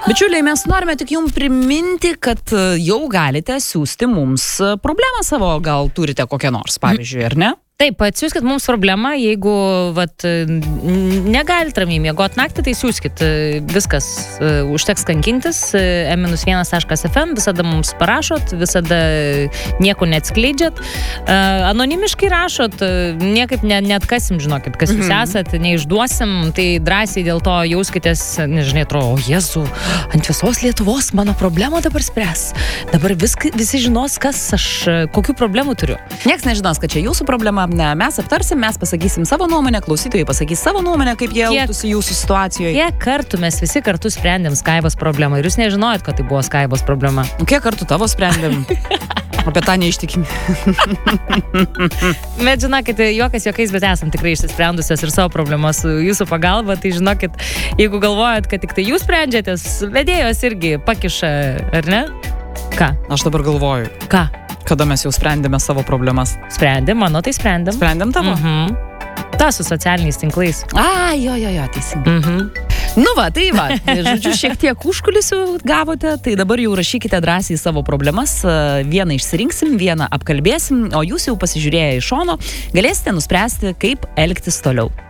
Bičiuliai, mes norime tik jums priminti, kad jau galite siūsti mums problemą savo, gal turite kokią nors, pavyzdžiui, ar ne? Taip, atsiųskit mums problemą, jeigu negalit ramiai miegoti naktį, tai siūskit. Viskas, užteks kankintis, m-1.fm, visada mums parašot, visada nieko neatskleidžiat. Anonimiškai rašot, niekaip neatkasim, žinokit, kas jūs esat, neišduosim, tai drąsiai dėl to jauskitės, nežinai, atrodo, o Jėzų, ant visos Lietuvos mano problemą dabar spręs. Dabar visi žinos, kas aš, kokių problemų turiu. Niekas nežinos, kad čia jūsų problema. Mes aptarsim, mes pasakysim savo nuomonę, klausytojai pasakys savo nuomonę, kaip jie elgtųsi jūsų situacijoje. Kiek kartų mes visi kartu sprendėm Skaibos problemą ir jūs nežinojot, kad tai buvo Skaibos problema. Kiek kartų tavo sprendėm? Apie tą neištikimį. Bet žinokit, juokais, bet esam tikrai išsisprendusios ir savo problemas su jūsų pagalba, tai žinokit, jeigu galvojat, kad tik tai jūs sprendžiatės, vedėjos irgi pakiša, ar ne? Ką? Aš dabar galvoju. Ką? Kada mes jau sprendėme savo problemas? Sprendėm, mano tai sprendėm. Sprendėm tavo? Ta su socialiniais tinklais. Jo, teisingai. Nu va, žodžiu, šiek tiek užkulisių gavote, tai dabar jau rašykite drąsiai savo problemas, vieną išsirinksim, vieną apkalbėsim, o jūs jau pasižiūrėję iš šono galėsite nuspręsti, kaip elgtis toliau.